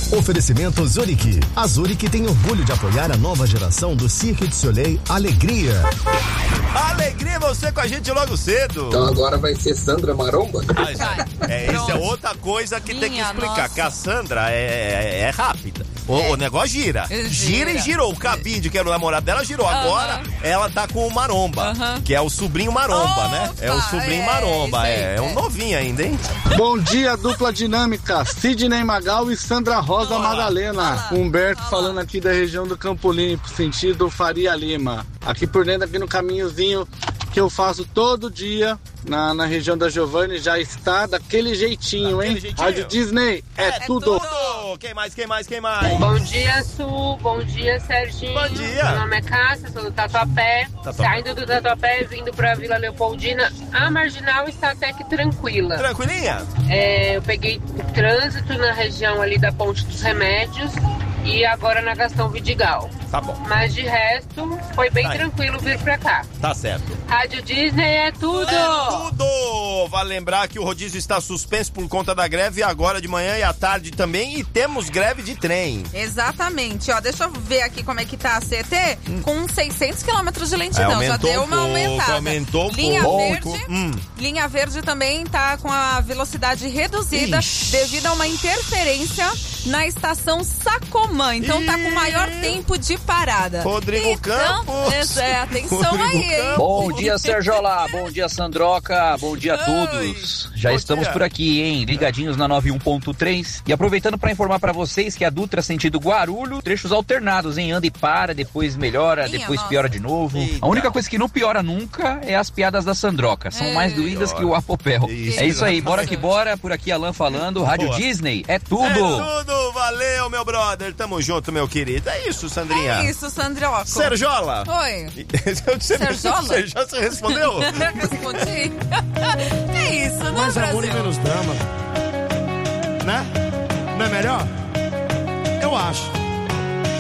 Oferecimento Zurich. A Zurich tem orgulho de apoiar a nova geração do Cirque du Soleil Alegria. Alegria você com a gente logo cedo. Então agora vai ser Sandra Maromba? Isso é outra coisa que tem que explicar, nossa. Que a Sandra é rápida. O negócio gira e girou. O Cabide, que era o namorado dela, girou. Agora ela tá com o Maromba, que é o sobrinho Maromba, né? É o sobrinho Maromba. É um novinho ainda, hein? Bom dia, dupla dinâmica. Sidney Magal e Sandra Rosa Madalena. Humberto falando aqui da região do Campo Limpo, sentido Faria Lima. Aqui por dentro, aqui no caminhozinho que eu faço todo dia na região da Giovanni, já está daquele jeitinho, hein? Rádio Disney, é tudo! Quem mais? Bom dia, Su. Bom dia, Serginho. Bom dia. Meu nome é Cássia, sou do Tatuapé. Saindo do Tatuapé, vindo pra Vila Leopoldina. A Marginal está até que tranquila. Tranquilinha? Eu peguei o trânsito na região ali da Ponte dos Remédios e agora na Gastão Vidigal. Tá bom. Mas de resto, foi bem tranquilo vir pra cá. Tá certo. Rádio Disney é tudo! É tudo! Vale lembrar que o rodízio está suspenso por conta da greve agora de manhã e à tarde também, e temos greve de trem. Exatamente. Ó, deixa eu ver aqui como é que tá a CT com 600 quilômetros de lentidão. Já deu uma aumentada. Aumentou linha pouco. Verde, linha verde também tá com a velocidade reduzida devido a uma interferência na estação Sacomã. Então tá com maior tempo de parada. Rodrigo Campos. Atenção aí, hein? Bom dia, Serjola. Bom dia, Sandroca. Bom dia a todos. Já estamos por aqui, hein? Ligadinhos na 91.3. E aproveitando para informar para vocês que a Dutra sentido Guarulhos, trechos alternados, hein? Anda e para, depois melhora, depois piora de novo. A única coisa que não piora nunca é as piadas da Sandroca. São mais doídas que o Apopel. É isso aí, bora que bora. Por aqui, Alan falando. Rádio Disney, é tudo. É tudo, valeu, meu brother. Tamo junto, meu querido. É isso, Sandrinha. É isso, Sandroca. Serjola. Oi. Serjola? Você respondeu? Respondi. É isso, não, mais Brasil? amor e menos drama.